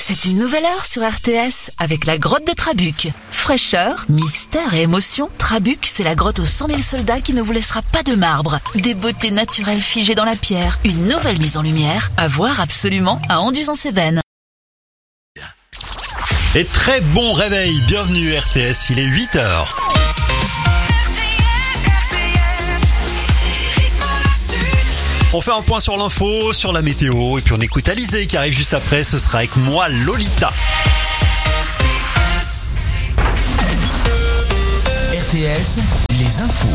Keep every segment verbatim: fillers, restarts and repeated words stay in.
C'est une nouvelle heure sur R T S avec la grotte de Trabuc. Fraîcheur, mystère et émotion, Trabuc, c'est la grotte aux cent mille soldats qui ne vous laissera pas de marbre. Des beautés naturelles figées dans la pierre, une nouvelle mise en lumière, à voir absolument à Anduze-en-Cévennes. Et très bon réveil, bienvenue R T S, il est huit heures. On fait un point sur l'info, sur la météo, et puis on écoute Alizé qui arrive juste après, ce sera avec moi Lolita. R T S, les infos.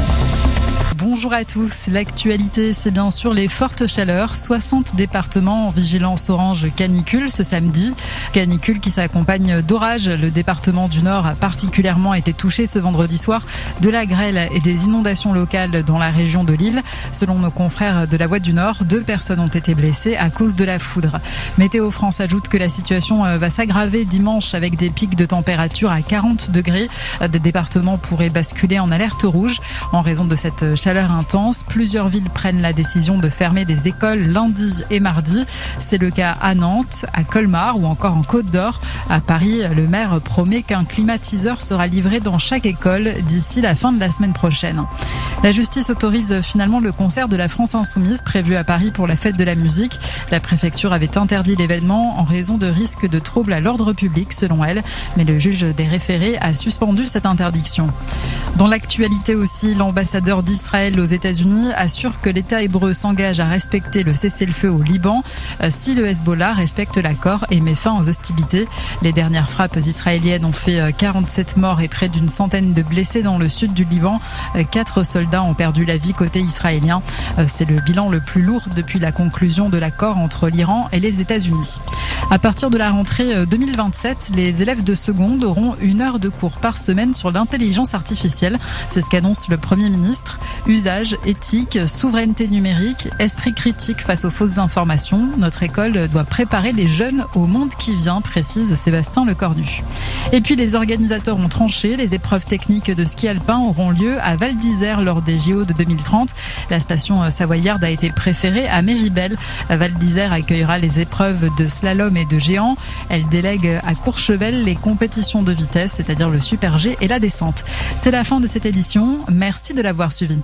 Bonjour à tous. L'actualité, c'est bien sûr les fortes chaleurs. soixante départements en vigilance orange canicule ce samedi. Canicule qui s'accompagne d'orages. Le département du Nord a particulièrement été touché ce vendredi soir de la grêle et des inondations locales dans la région de Lille. Selon nos confrères de la Voix du Nord, deux personnes ont été blessées à cause de la foudre. Météo France ajoute que la situation va s'aggraver dimanche avec des pics de température à quarante degrés. Des départements pourraient basculer en alerte rouge en raison de cette chaleur Chaleur intense. Plusieurs villes prennent la décision de fermer des écoles lundi et mardi. C'est le cas à Nantes, à Colmar ou encore en Côte d'Or. À Paris, le maire promet qu'un climatiseur sera livré dans chaque école d'ici la fin de la semaine prochaine. La justice autorise finalement le concert de la France Insoumise prévu à Paris pour la fête de la musique. La préfecture avait interdit l'événement en raison de risques de troubles à l'ordre public selon elle, mais le juge des référés a suspendu cette interdiction. Dans l'actualité aussi, l'ambassadeur d'Israël aux États-Unis assure que l'État hébreu s'engage à respecter le cessez-le-feu au Liban si le Hezbollah respecte l'accord et met fin aux hostilités. Les dernières frappes israéliennes ont fait quarante-sept morts et près d'une centaine de blessés dans le sud du Liban. Quatre soldats ont perdu la vie côté israélien. C'est le bilan le plus lourd depuis la conclusion de l'accord entre l'Iran et les États-Unis. À partir de la rentrée deux mille vingt-sept, les élèves de seconde auront une heure de cours par semaine sur l'intelligence artificielle. C'est ce qu'annonce le Premier ministre. Usage, éthique, souveraineté numérique, esprit critique face aux fausses informations. Notre école doit préparer les jeunes au monde qui vient, précise Sébastien Lecornu. Et puis les organisateurs ont tranché. Les épreuves techniques de ski alpin auront lieu à Val d'Isère lors des J O de deux mille trente. La station savoyarde a été préférée à Méribel. Val d'Isère accueillera les épreuves de slalom et de géant. Elle délègue à Courchevel les compétitions de vitesse, c'est-à-dire le super G et la descente. C'est la fin de cette édition. Merci de l'avoir suivi.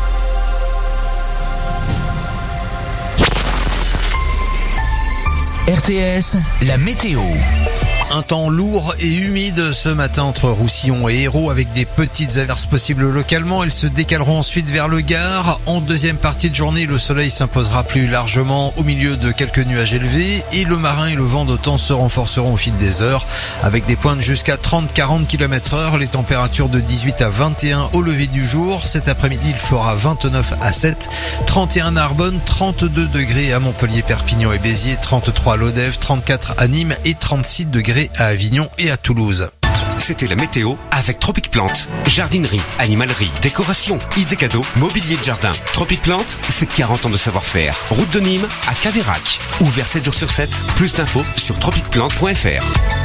R T S, la météo. Un temps lourd et humide ce matin entre Roussillon et Hérault avec des petites averses possibles localement. Elles se décaleront ensuite vers le Gard. En deuxième partie de journée, le soleil s'imposera plus largement au milieu de quelques nuages élevés et le marin et le vent d'automne se renforceront au fil des heures avec des pointes jusqu'à trente à quarante kilomètres heure. Les températures de dix-huit à vingt et un au lever du jour. Cet après-midi, il fera vingt-neuf à sept, trente et un à Narbonne, trente-deux degrés à Montpellier, Perpignan et Béziers, trente-trois à Lodève, trente-quatre à Nîmes et trente-six degrés à Avignon et à Toulouse. C'était la météo avec Tropic Plante. Jardinerie, animalerie, décoration, idées cadeaux, mobilier de jardin. Tropic Plante, c'est quarante ans de savoir-faire. Route de Nîmes à Caveyrac. Ouvert sept jours sur sept. Plus d'infos sur tropic plante point f r.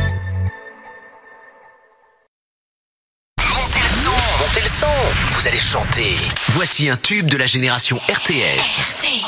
Montez le son, montez le son. Vous allez chanter. Voici un tube de la génération R T S. R T